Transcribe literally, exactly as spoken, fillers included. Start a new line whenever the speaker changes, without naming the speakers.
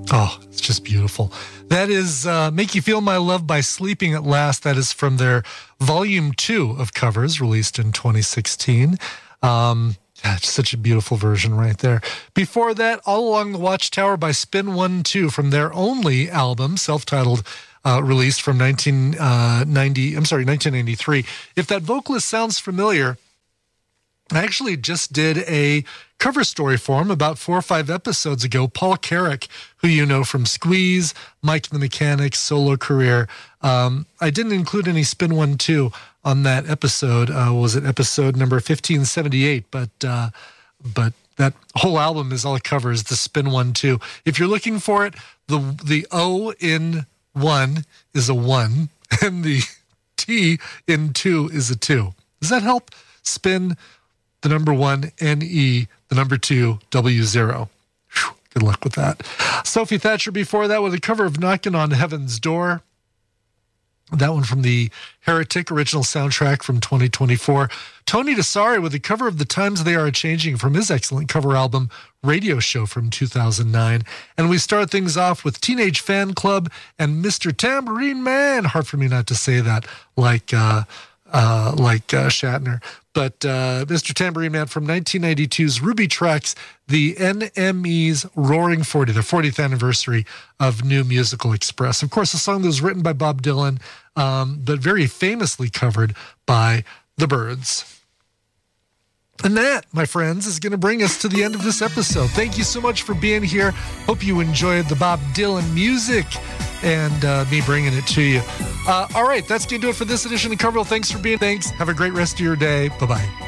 Oh, it's just beautiful. That is uh, Make You Feel My Love by Sleeping at Last. That is from their volume two of covers released in twenty sixteen. Um, yeah, it's such a beautiful version right there. Before that, All Along the Watchtower by Spin one two from their only album, self-titled, uh, released from nineteen ninety, I'm sorry, nineteen ninety-three. If that vocalist sounds familiar, I actually just did a cover story for him about four or five episodes ago. Paul Carrick, who you know from Squeeze, Mike the Mechanic's solo career. Um, I didn't include any Spin one two on that episode. Uh, was it episode number fifteen seventy-eight? But uh, but that whole album is all covers, the Spin one two. If you're looking for it, the the O in one is a one, and the T in two is a two. Does that help? Spin the number one, N E, the number two, W zero. Whew, good luck with that. Sophie Thatcher before that with a cover of Knocking on Heaven's Door. That one from the Heretic original soundtrack from twenty twenty-four. Tony Desari with a cover of The Times They Are Changing from his excellent cover album, Radio Show from two thousand nine. And we start things off with Teenage Fan Club and Mister Tambourine Man. Hard for me not to say that like, uh, uh, like uh, Shatner. But uh, Mister Tambourine Man from nineteen ninety-two's Ruby Tracks, the N M E's Roaring forty, the fortieth anniversary of New Musical Express. Of course, a song that was written by Bob Dylan, um, but very famously covered by the Byrds. And that, my friends, is going to bring us to the end of this episode. Thank you so much for being here. Hope you enjoyed the Bob Dylan music and uh, me bringing it to you. Uh, all right, that's going to do it for this edition of Coverville. Thanks for being. Thanks. Have a great rest of your day. Bye-bye.